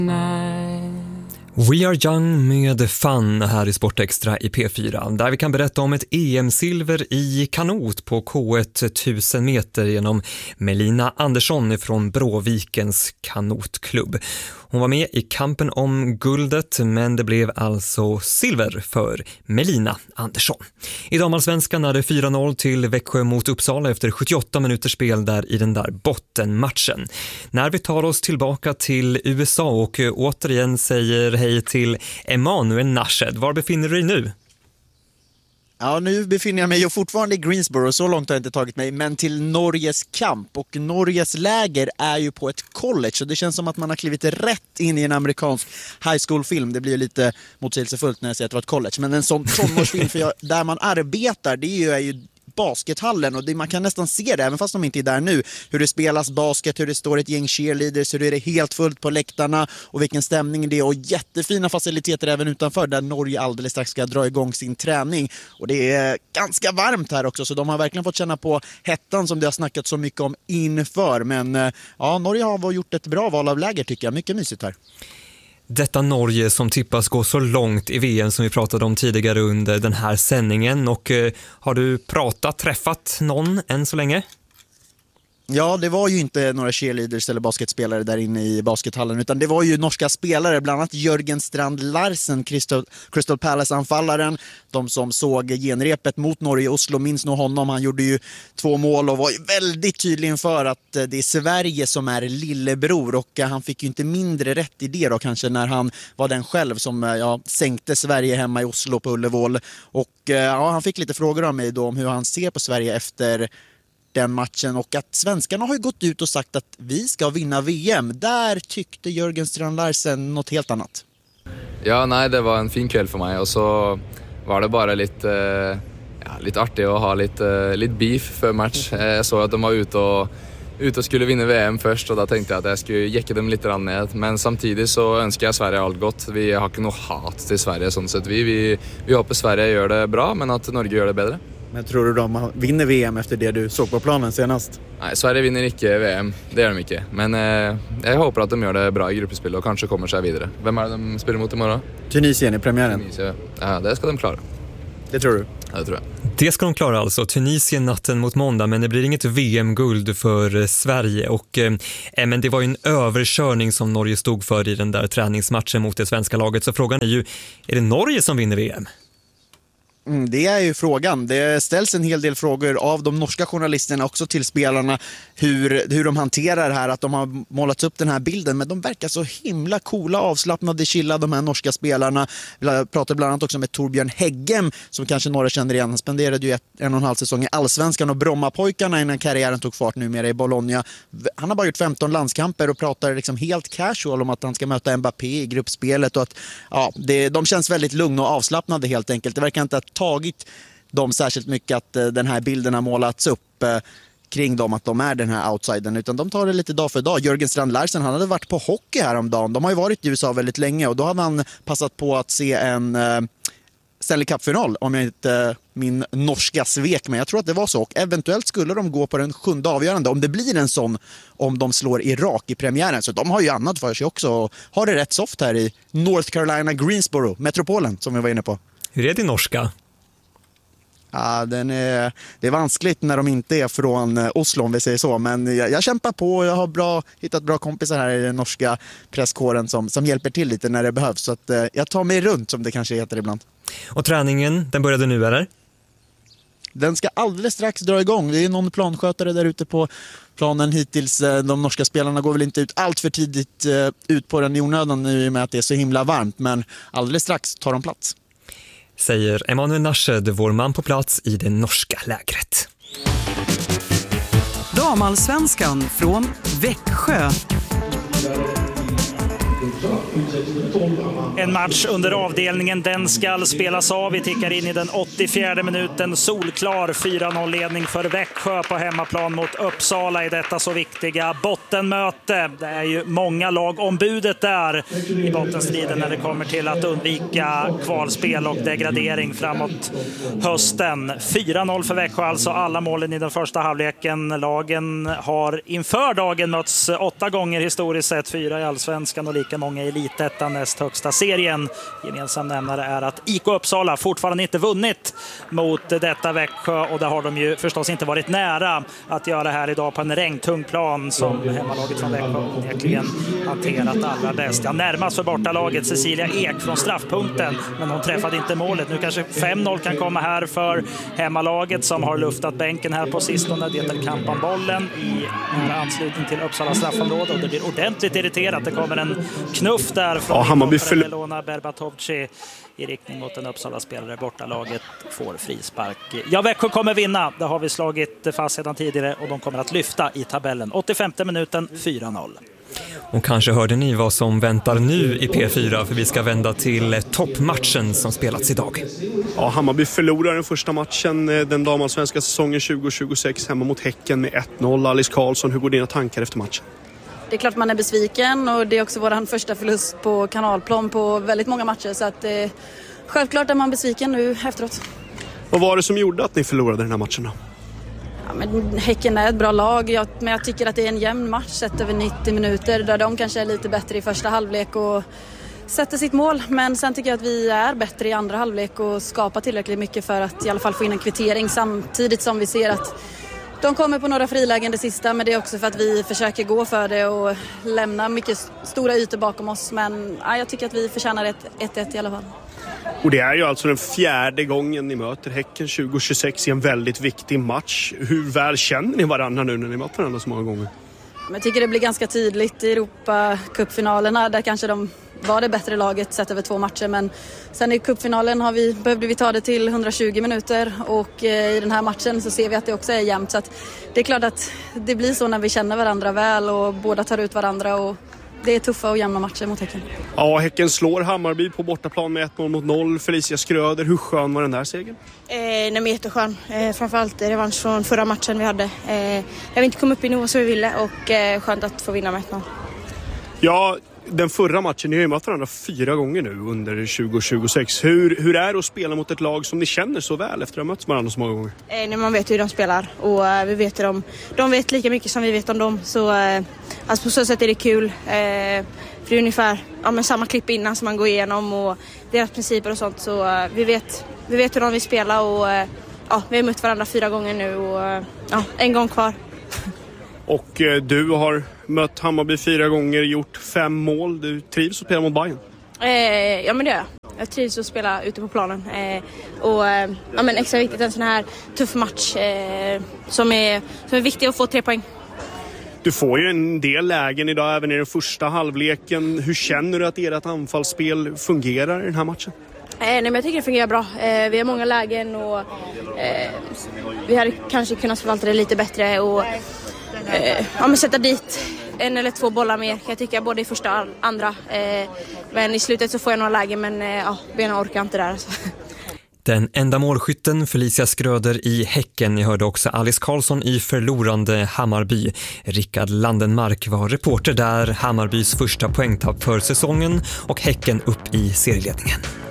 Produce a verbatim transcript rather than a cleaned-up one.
We Are Young med Fun här i Sportextra i P fyra, där vi kan berätta om ett E M-silver i kanot på K ett tusen meter genom Melina Andersson från Bråvikens kanotklubb. Hon var med i kampen om guldet, men det blev alltså silver för Melina Andersson. I damallsvenskan är det fyra noll till Växjö mot Uppsala efter sjuttioåtta minuters spel där i den där bottenmatchen. När vi tar oss tillbaka till U S A och återigen säger hej till Emanuel Nashed. Var befinner du dig nu? Ja, nu befinner jag mig ju fortfarande i Greensboro, så långt har jag inte tagit mig, men till Norges kamp. Och Norges läger är ju på ett college, och det känns som att man har klivit rätt in i en amerikansk high school-film. Det blir lite motsägelsefullt när jag säger att det var ett college, men en sån tonårsfilm för jag, där man arbetar, det är ju, är ju baskethallen, och det, man kan nästan se det även fast de inte är där nu, hur det spelas basket, hur det står ett gäng cheerleaders, hur det är helt fullt på läktarna och vilken stämning det är, och jättefina faciliteter även utanför där Norge alldeles strax ska dra igång sin träning. Och det är ganska varmt här också, så de har verkligen fått känna på hettan som det har snackat så mycket om inför. Men ja, Norge har gjort ett bra val av läger tycker jag, mycket mysigt här. Detta Norge som tippas gå så långt i V M som vi pratade om tidigare under den här sändningen. Och eh, har du pratat, träffat någon än så länge? Ja, det var ju inte några cheerleaders eller basketspelare där inne i baskethallen, utan det var ju norska spelare, bland annat Jörgen Strand Larsen, Crystal, Crystal Palace-anfallaren. De som såg genrepet mot Norge i Oslo minns nog honom. Han gjorde ju två mål och var väldigt tydlig inför att det är Sverige som är lillebror, och han fick ju inte mindre rätt i det då kanske när han var den själv som ja, sänkte Sverige hemma i Oslo på Ullevål. Och ja, han fick lite frågor av mig då om hur han ser på Sverige efter den matchen, och att svenskarna har ju gått ut och sagt att vi ska vinna V M. Där tyckte Jörgen Strand Larsen något helt annat. Ja, nej, det var en fin kväll för mig, och så var det bara lite, ja, lite artigt att ha lite, lite beef för match. Jag såg att de var ute och, ute och skulle vinna V M först, och då tänkte jag att jag skulle jäcka dem lite ned. Men samtidigt så önskar jag Sverige allt gott. Vi har inte något hat till Sverige sånt sett. Vi, vi, vi hoppas Sverige gör det bra, men att Norge gör det bättre. Men tror du de vinner V M efter det du såg på planen senast? Nej, Sverige vinner inte V M. Det gör de inte. Men eh, jag hoppas att de gör det bra i gruppespel och kanske kommer sig vidare. Vem är det de spelar mot imorgon? Tunisien i premiären. Tunisien. Ja, det ska de klara. Det tror du? Ja, det tror jag. Det ska de klara alltså. Tunisien natten mot måndag, men det blir inget V M-guld för Sverige. Och eh, men det var ju en överkörning som Norge stod för i den där träningsmatchen mot det svenska laget. Så frågan är ju, är det Norge som vinner V M? Mm, det är ju frågan. Det ställs en hel del frågor av de norska journalisterna också till spelarna hur, hur de hanterar det här, att de har målat upp den här bilden, men de verkar så himla coola, avslappnade, chilla, de här norska spelarna. Jag pratade bland annat också med Torbjörn Heggem som kanske några känner igen. Han spenderade ju ett, en och en halv säsong i Allsvenskan och Brommapojkarna innan karriären tog fart numera i Bologna. Han har bara gjort femton landskamper och pratar liksom helt casual om att han ska möta Mbappé i gruppspelet, och att ja, det, de känns väldigt lugna och avslappnade helt enkelt. Det verkar inte ha tagit dem särskilt mycket att uh, den här bilden har målats upp uh, kring dem, att de är den här outsidern, utan de tar det lite dag för dag. Jörgen Strand Larsen, han hade varit på hockey här om dagen. De har ju varit i U S A väldigt länge, och då hade han passat på att se en uh, Stanley Cup-final, om jag inte uh, min norska svek, men jag tror att det var så, och eventuellt skulle de gå på den sjunde avgörande om det blir en sån, om de slår Irak i premiären. Så de har ju annat för sig också och har det rätt soft här i North Carolina, Greensboro, metropolen som vi var inne på. Hur är din norska? Ja, den är, det är vanskligt när de inte är från Oslo, om vi säger så. Men jag, jag kämpar på, och jag har bra, hittat bra kompisar här i den norska presskåren som, som hjälper till lite när det behövs. Så att, eh, jag tar mig runt, som det kanske heter ibland. Och träningen, den började nu, eller? Den ska alldeles strax dra igång. Det är någon planskötare där ute på planen hittills. De norska spelarna går väl inte ut allt för tidigt ut på den i onödan nu, i och med att det är så himla varmt. Men alldeles strax tar de plats. Säger Emanuel Nashed, vår man på plats i det norska lägret. Damallsvenskan från Växjö. En match under avdelningen, den ska spelas av. Vi tickar in i den åttiofjärde minuten. Solklar fyra noll-ledning för Växjö på hemmaplan mot Uppsala i detta så viktiga bottenmöte. Det är ju många lag ombudet där i bottenstriden när det kommer till att undvika kvalspel och degradering framåt hösten. fyra noll för Växjö, alltså alla målen i den första halvleken. Lagen har inför dagen mötts åtta gånger historiskt sett, fyra i Allsvenskan och lika många gång i Elitettan, näst högsta serien. Gemensam nämnare är att I K Uppsala fortfarande inte vunnit mot detta Växjö, och där har de ju förstås inte varit nära att göra här idag på en regntung plan som hemmalaget från Växjö onekligen hanterat allra bäst. Ja, närmast för bortalaget Cecilia Ek från straffpunkten, men hon träffade inte målet. Nu kanske fem noll kan komma här för hemmalaget som har luftat bänken här på sistone. Det är kamp om bollen i anslutning till Uppsala straffområde, och det blir ordentligt irriterat. Det kommer en knuff där från ja, Hammarby för... Elona Berbatovci i riktning mot en Uppsala-spelare. Bortalaget får frispark. Ja, Växjö kommer vinna. Det har vi slagit fast sedan tidigare, och de kommer att lyfta i tabellen. åttiofemte minuten, fyra noll. Och kanske hörde ni vad som väntar nu i P fyra, för vi ska vända till toppmatchen som spelats idag. Ja, Hammarby förlorar den första matchen den damallsvenska säsongen tjugo tjugosex hemma mot Häcken med ett noll. Alice Karlsson, hur går dina tankar efter matchen? Det är klart man är besviken, och det är också vår första förlust på kanalplan på väldigt många matcher, så att eh, självklart är man besviken nu efteråt. Vad var det som gjorde att ni förlorade den här matchen då? Ja, men Häcken är ett bra lag, jag, men jag tycker att det är en jämn match sett över nittio minuter, där de kanske är lite bättre i första halvlek och sätter sitt mål. Men sen tycker jag att vi är bättre i andra halvlek och skapar tillräckligt mycket för att i alla fall få in en kvittering, samtidigt som vi ser att de kommer på några frilägen det sista, men det är också för att vi försöker gå för det och lämna mycket stora ytor bakom oss. Men ja, jag tycker att vi förtjänar ett ett ett i alla fall. Och det är ju alltså den fjärde gången ni möter Häcken tjugo tjugosex i en väldigt viktig match. Hur väl känner ni varandra nu när ni möter varandra så många gånger? Jag tycker det blir ganska tydligt i Europa-cupfinalerna, där kanske de var det bättre laget sett över två matcher, men sen i cupfinalen har vi, behövde vi ta det till hundratjugo minuter, och i den här matchen så ser vi att det också är jämnt, så att det är klart att det blir så när vi känner varandra väl och båda tar ut varandra, och det är tuffa och jämna matcher mot Häcken. Ja, Häcken slår Hammarby på bortaplan med ett noll mot noll. Felicia Skröder, hur skön var den där segern? Eh, nej, men jätteskön. Eh, framförallt revansch från förra matchen vi hade. Eh, där vi inte kom upp i nivå som vi ville, och eh, skönt att få vinna med ett noll. Ja, den förra matchen, ni har ju mött varandra fyra gånger nu under tjugo tjugosex. Hur, hur är det att spela mot ett lag som ni känner så väl efter att ha mött varandra så många gånger? Eh, nej, man vet hur de spelar, och eh, vi vet hur de, de vet lika mycket som vi vet om dem. Så eh, alltså på så sätt är det kul. Eh, för det är ungefär ja, men samma klipp innan som man går igenom, och deras principer och sånt. Så eh, vi, vet, vi vet hur de vill spela, och eh, ja, vi har mött varandra fyra gånger nu, och eh, ja, en gång kvar. Och eh, du har mött Hammarby fyra gånger, gjort fem mål. Du trivs att spela mot Bayern? Eh, ja, men det gör jag. Jag trivs att spela ute på planen. Eh, och eh, ja, men extra viktigt en sån här tuff match eh, som, är, som är viktig att få tre poäng. Du får ju en del lägen idag även i den första halvleken. Hur känner du att ert anfallsspel fungerar i den här matchen? Eh, nej, men jag tycker det fungerar bra. Eh, vi har många lägen, och eh, vi hade kanske kunnat förvalta det lite bättre och eh, ja, men sätta dit en eller två bollar mer. Jag tycker både i första och andra. Eh, men i slutet så får jag några lägen, men eh, ja, benen orkar inte där. Alltså. Den enda målskytten Felicia Skröder i Häcken. Ni hörde också Alice Karlsson i förlorande Hammarby. Rickard Landenmark var reporter där. Hammarbys första poängtapp för säsongen och Häcken upp i serieledningen.